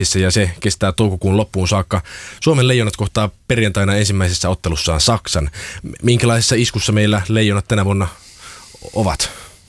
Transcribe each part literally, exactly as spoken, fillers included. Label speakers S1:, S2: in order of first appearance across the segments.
S1: ja se kestää toukokuun loppuun saakka. Suomen Leijonat kohtaa perjantaina ensimmäisessä ottelussaan Saksan. Minkälaisessa iskussa meillä Leijonat tänä vuonna ovat?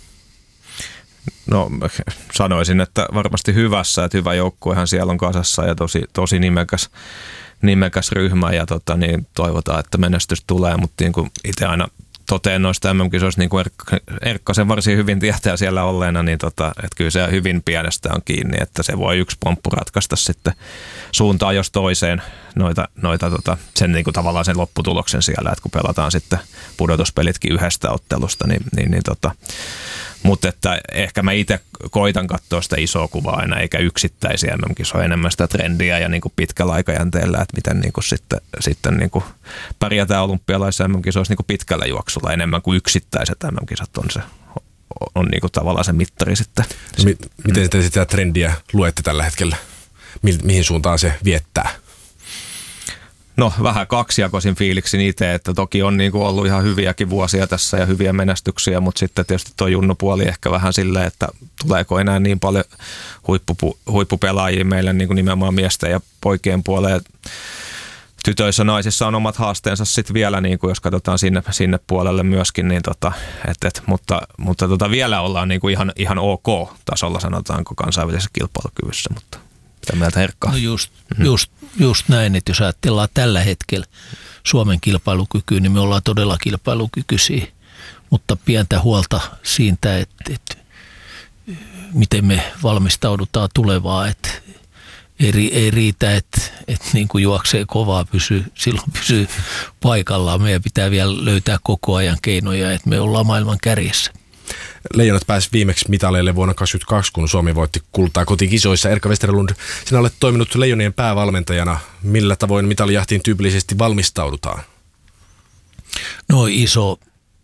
S2: No sanoisin, että varmasti hyvässä, että hyvä joukkuehan siellä on kasassa ja tosi, tosi nimekäs, nimekäs ryhmä ja tota, niin toivotaan, että menestys tulee, mutta niin kuin itse aina toteen noista M M-kisoista, niin kuin Erkka, Erkka sen varsin hyvin tietää siellä olleena, niin tota, että kyllä se hyvin pienestä on kiinni, että se voi yksi pomppu ratkaista sitten suuntaan jos toiseen noita, noita tota, sen niin kuin tavallaan sen lopputuloksen siellä, että kun pelataan sitten pudotuspelitkin yhdestä ottelusta, niin, niin, niin tota, mutta että ehkä mä itse koitan katsoa sitä isoa kuvaa aina, eikä yksittäisiä M M-kisoja, enemmän sitä trendiä ja niin kuin pitkällä aikajänteellä, että miten niin kuin sitten, sitten niin kuin pärjätään olympialaisissa M M-kisoissa niin kuin pitkällä juoksulla enemmän kuin yksittäiset M M-kisat on se, on niin kuin tavallaan se mittari sitten.
S1: Mi- miten te sitä trendiä luette tällä hetkellä? Mi- mihin suuntaan se viettää?
S2: No vähän kaksijakoisin fiiliksin itse, että toki on niin kuin ollut ihan hyviäkin vuosia tässä ja hyviä menestyksiä, mutta sitten tietysti tuo junnupuoli ehkä vähän silleen, että tuleeko enää niin paljon huippu, huippupelaajia meille niin kuin nimenomaan miesten ja poikien puoleen. Tytöissä naisissa on omat haasteensa sitten vielä, niin kuin jos katsotaan sinne, sinne puolelle myöskin, niin tota, et, et, mutta, mutta tota, vielä ollaan niin kuin ihan, ihan ok tasolla sanotaanko kansainvälisessä kilpailukyvyssä, mutta mitä mieltä Herkka?
S3: No just, mm-hmm. just, just näin, että jos ajatellaan tällä hetkellä Suomen kilpailukykyä, niin me ollaan todella kilpailukykyisiä, mutta pientä huolta siitä, että, että miten me valmistaudutaan tulevaan, että ei, ei riitä, että, että niin kuin juoksee kovaa, pysyy, silloin pysyy paikallaan. Meidän pitää vielä löytää koko ajan keinoja, että me ollaan maailman kärjessä.
S1: Leijonat pääsi viimeksi mitaleille vuonna kaksituhattakaksikymmentäkaksi, kun Suomi voitti kultaa kotikisoissa. Erkka Westerlund, sinä olet toiminut Leijonien päävalmentajana. Millä tavoin mitalijahtiin tyypillisesti valmistaudutaan?
S3: No iso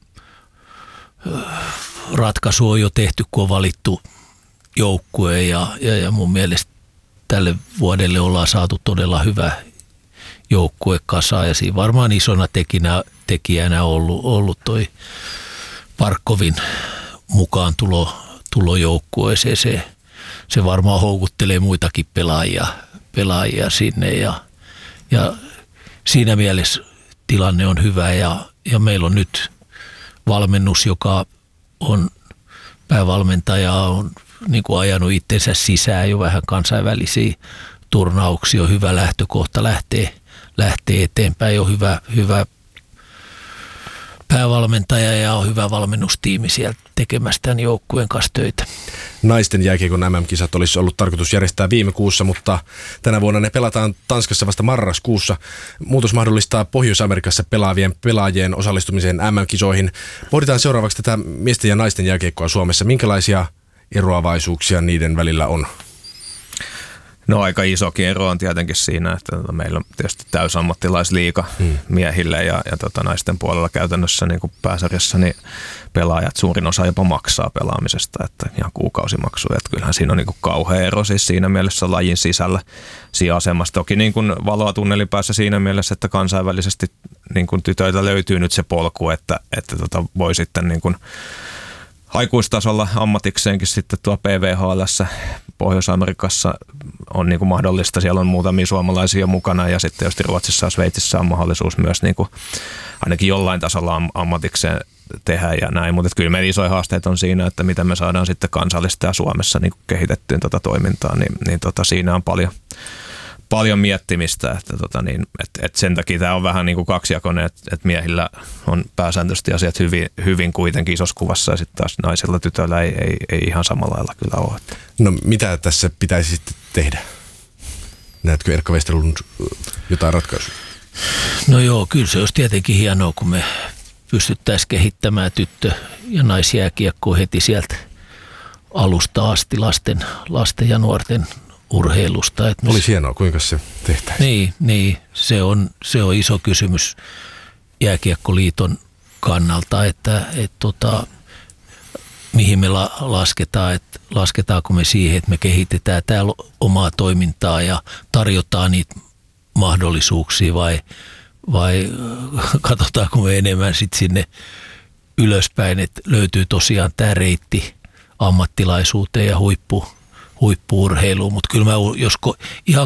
S3: ratkaisu on jo tehty, kun on valittu joukkue ja, ja, ja mun mielestä tälle vuodelle ollaan saatu todella hyvä joukkue kasaan ja siinä varmaan isona tekinä, tekijänä ollut, ollut toi Parkkovin mukaan tulo, tulo joukkueeseen. Se, se varmaan houkuttelee muitakin pelaajia, pelaajia sinne ja, ja siinä mielessä tilanne on hyvä ja, ja meillä on nyt valmennus, joka on päävalmentaja, on niin kuin ajanut itsensä sisään jo vähän kansainvälisiä turnauksia, on hyvä lähtökohta lähtee, lähtee eteenpäin, on hyvä, hyvä päävalmentaja ja on hyvä valmennustiimi siellä tekemässä tämän joukkueen kanssa töitä.
S1: Naisten jääkiekon M M-kisat olisi ollut tarkoitus järjestää viime kuussa, mutta tänä vuonna ne pelataan Tanskassa vasta marraskuussa. Muutos mahdollistaa Pohjois-Amerikassa pelaavien pelaajien osallistumiseen M M-kisoihin. Pohditaan seuraavaksi tätä miesten ja naisten jääkiekkoa Suomessa. Minkälaisia eroavaisuuksia niiden välillä on?
S2: No aika isokin ero on tietenkin siinä, että meillä on tietysti täysammattilaisliiga hmm. miehille ja, ja tota, naisten puolella käytännössä niin kuin pääsarjassa niin pelaajat suurin osa jopa maksaa pelaamisesta, että ihan kuukausimaksuja. Että kyllähän siinä on niin kuin kauhea ero siis siinä mielessä lajin sisällä siinä asemassa. Toki niin kuin valoa tunnelin päässä siinä mielessä, että kansainvälisesti niin kuin tytöiltä löytyy nyt se polku, että, että tota, voi sitten niin kuin aikuistasolla ammatikseenkin sitten tuo P V H L:ssä Pohjois-Amerikassa on niin kuin mahdollista. Siellä on muutamia suomalaisia mukana ja sitten tietysti Ruotsissa ja Sveitsissä on mahdollisuus myös niin kuin ainakin jollain tasolla ammatikseen tehdä ja näin. Mutta kyllä meidän isoja haasteet on siinä, että miten me saadaan sitten kansallista ja Suomessa niin kuin kehitettyä tuota toimintaa, niin, niin tota, siinä on paljon paljon miettimistä, että tota niin, et, et sen takia tämä on vähän niin kuin kaksijakoinen, että et miehillä on pääsääntöisesti asiat hyvin, hyvin kuitenkin isossa kuvassa ja sitten taas naisilla tytöillä ei, ei, ei ihan samalla lailla kyllä ole.
S1: No mitä tässä pitäisi sitten tehdä? Näetkö Erkka Westerlund jotain ratkaisua?
S3: No joo, kyllä se olisi tietenkin hienoa, kun me pystyttäisiin kehittämään tyttö- ja naisjääkiekkoa heti sieltä alusta asti lasten, lasten ja nuorten urheilusta. Että
S1: olisi hienoa, kuinka se tehtäisiin?
S3: Niin, niin se, on, se on iso kysymys Jääkiekkoliiton kannalta, että et tota, mihin me la, lasketaan, että lasketaanko me siihen, että me kehitetään täällä omaa toimintaa ja tarjotaan niitä mahdollisuuksia vai, vai katsotaanko me enemmän sitten sinne ylöspäin, että löytyy tosiaan tämä reitti ammattilaisuuteen ja huippu huippu-urheiluun, mutta kyllä mä jos ko, ihan